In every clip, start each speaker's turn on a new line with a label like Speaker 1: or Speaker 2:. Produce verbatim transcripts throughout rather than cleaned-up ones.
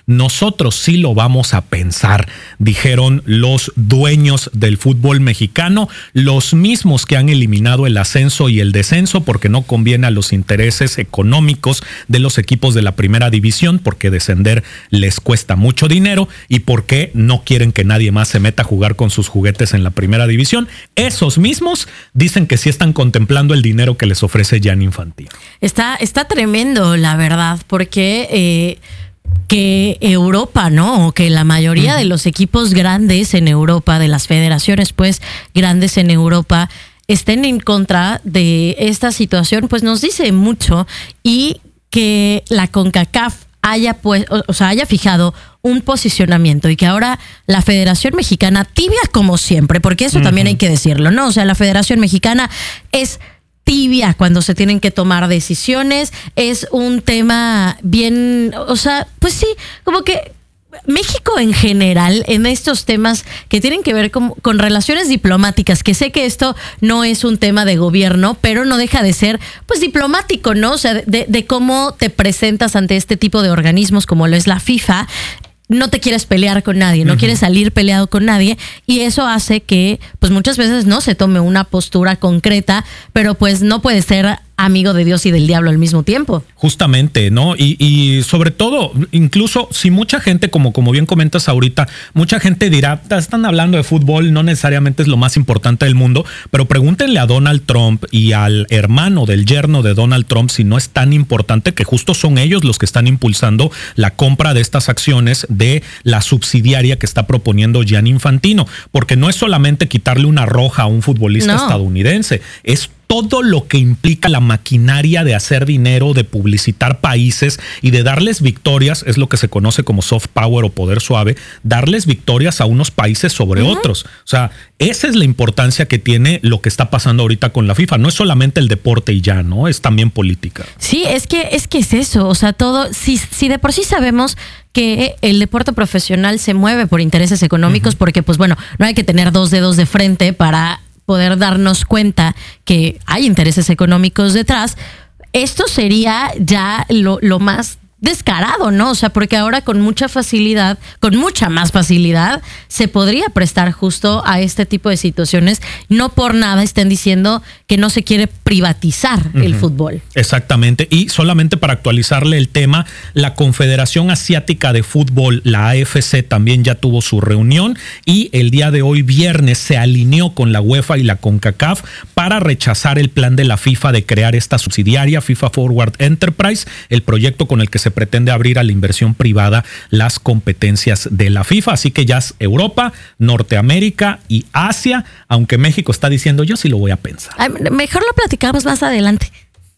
Speaker 1: nosotros sí lo vamos a pensar, dijeron los dueños del fútbol mexicano, los mismos que han eliminado el ascenso y el descenso porque no conviene a los intereses económicos de los equipos de la primera división, porque descender les cuesta mucho dinero y porque no quieren que nadie más se meta a jugar con sus juguetes en la primera división. Esos mismos dicen que sí están contemplando el dinero que les ofrece Gianni Infantino.
Speaker 2: Está, está tremendo, la verdad, porque eh, que Europa, ¿no? O que la mayoría uh-huh. de los equipos grandes en Europa, de las federaciones, pues, grandes en Europa, estén en contra de esta situación, pues nos dice mucho. Y que la CONCACAF haya, pues, o, o sea, haya fijado un posicionamiento y que ahora la Federación Mexicana, tibia como siempre, porque eso uh-huh. también hay que decirlo, ¿no? O sea, la Federación Mexicana es tibia cuando se tienen que tomar decisiones, es un tema bien, o sea, pues sí, como que México en general, en estos temas que tienen que ver con, con relaciones diplomáticas, que sé que esto no es un tema de gobierno, pero no deja de ser, pues, diplomático, ¿no? O sea, de, de cómo te presentas ante este tipo de organismos como lo es la FIFA. No te quieres pelear con nadie, no uh-huh. quieres salir peleado con nadie, y eso hace que, pues, muchas veces no se tome una postura concreta, pero pues no puede ser amigo de Dios y del diablo al mismo tiempo.
Speaker 1: Justamente, ¿no? Y, y sobre todo, incluso si mucha gente, como, como bien comentas ahorita, mucha gente dirá, están hablando de fútbol, no necesariamente es lo más importante del mundo, pero pregúntenle a Donald Trump y al hermano del yerno de Donald Trump si no es tan importante, que justo son ellos los que están impulsando la compra de estas acciones de la subsidiaria que está proponiendo Gianni Infantino, porque no es solamente quitarle una roja a un futbolista no. estadounidense, es todo lo que implica la maquinaria de hacer dinero, de publicitar países y de darles victorias, es lo que se conoce como soft power o poder suave, darles victorias a unos países sobre uh-huh. otros. O sea, esa es la importancia que tiene lo que está pasando ahorita con la FIFA. No es solamente el deporte y ya, ¿no? Es también política.
Speaker 2: Sí, es que es que es eso. O sea, todo, si, si de por sí sabemos que el deporte profesional se mueve por intereses económicos, uh-huh. porque, pues bueno, no hay que tener dos dedos de frente para poder darnos cuenta que hay intereses económicos detrás. Esto sería ya lo, lo más descarado, ¿no? O sea, porque ahora con mucha facilidad, con mucha más facilidad, se podría prestar justo a este tipo de situaciones. No por nada estén diciendo que no se quiere privatizar uh-huh. el fútbol.
Speaker 1: Exactamente. Y solamente para actualizarle el tema, la Confederación Asiática de Fútbol, la A F C, también ya tuvo su reunión y el día de hoy, viernes, se alineó con la UEFA y la CONCACAF para rechazar el plan de la FIFA de crear esta subsidiaria, FIFA Forward Enterprise, el proyecto con el que se pretende abrir a la inversión privada las competencias de la FIFA. Así que ya es Europa, Norteamérica y Asia, aunque México está diciendo yo sí lo voy a pensar.
Speaker 2: Ay, mejor lo platicamos más adelante.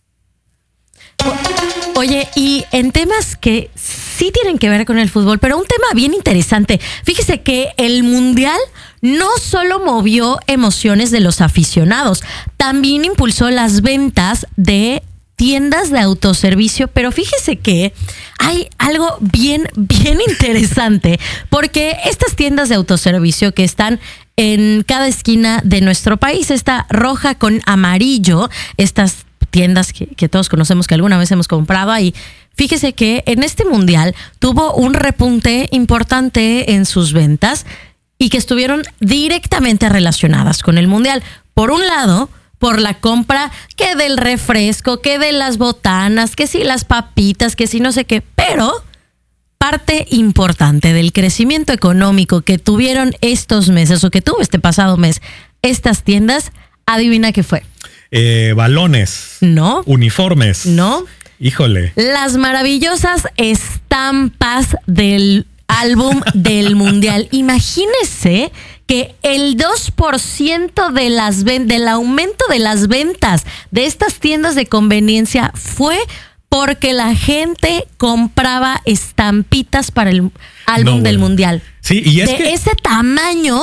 Speaker 2: Oye, y en temas que sí tienen que ver con el fútbol, pero un tema bien interesante. Fíjese que el Mundial no solo movió emociones de los aficionados, también impulsó las ventas de tiendas de autoservicio, pero fíjese que hay algo bien, bien interesante, porque estas tiendas de autoservicio que están en cada esquina de nuestro país, esta roja con amarillo, estas tiendas que, que todos conocemos, que alguna vez hemos comprado ahí, fíjese que en este mundial tuvo un repunte importante en sus ventas y que estuvieron directamente relacionadas con el mundial. Por un lado, por la compra que del refresco, que de las botanas, que si las papitas, que si no sé qué, pero parte importante del crecimiento económico que tuvieron estos meses o que tuvo este pasado mes estas tiendas, adivina qué fue.
Speaker 1: Eh, balones.
Speaker 2: No.
Speaker 1: Uniformes.
Speaker 2: No.
Speaker 1: Híjole.
Speaker 2: Las maravillosas estampas del álbum del mundial. Imagínese que el dos por ciento de las ven- del aumento de las ventas de estas tiendas de conveniencia fue porque la gente compraba estampitas para el álbum no, del bueno. mundial.
Speaker 1: Sí, y es
Speaker 2: de
Speaker 1: que
Speaker 2: ese tamaño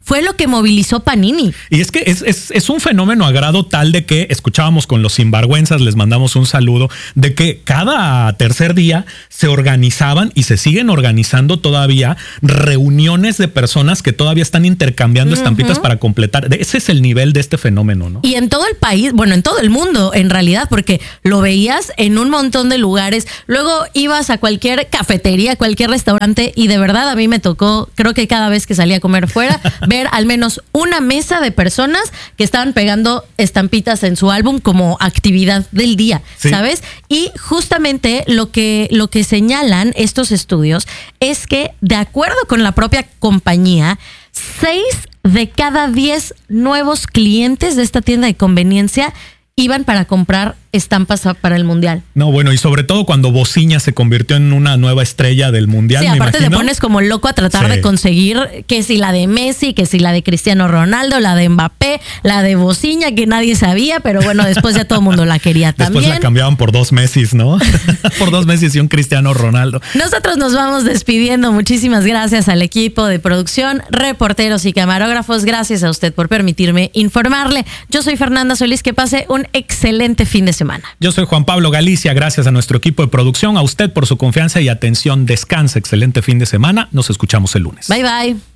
Speaker 2: fue lo que movilizó Panini.
Speaker 1: Y es que es, es, es un fenómeno a grado tal de que escuchábamos con los sinvergüenzas, les mandamos un saludo, de que cada tercer día se organizaban y se siguen organizando todavía reuniones de personas que todavía están intercambiando uh-huh. estampitas para completar. Ese es el nivel de este fenómeno, ¿no?
Speaker 2: Y en todo el país, bueno, en todo el mundo, en realidad, porque lo veías en un montón de lugares. Luego ibas a cualquier cafetería, cualquier restaurante, y de verdad a mí me tocó, creo que cada vez que salía a comer fuera, ver al menos una mesa de personas que estaban pegando estampitas en su álbum como actividad del día, sí. ¿sabes? Y justamente lo que, lo que señalan estos estudios es que, de acuerdo con la propia compañía, seis de cada diez nuevos clientes de esta tienda de conveniencia iban para comprar estampas para el Mundial.
Speaker 1: No, bueno, y sobre todo cuando Bociña se convirtió en una nueva estrella del Mundial.
Speaker 2: Sí,
Speaker 1: me
Speaker 2: aparte
Speaker 1: imagino.
Speaker 2: Te pones como loco a tratar
Speaker 1: sí.
Speaker 2: de conseguir que si la de Messi, que si la de Cristiano Ronaldo, la de Mbappé, la de Bociña, que nadie sabía, pero bueno, después ya todo el mundo la quería también.
Speaker 1: Después la cambiaban por dos Messis, ¿no? Por dos Messis y un Cristiano Ronaldo.
Speaker 2: Nosotros nos vamos despidiendo. Muchísimas gracias al equipo de producción, reporteros y camarógrafos. Gracias a usted por permitirme informarle. Yo soy Fernanda Solís. Que pase un excelente fin de semana.
Speaker 1: Yo soy Juan Pablo Galicia, gracias a nuestro equipo de producción, a usted por su confianza y atención. Descansa, excelente fin de semana. Nos escuchamos el lunes.
Speaker 2: Bye bye.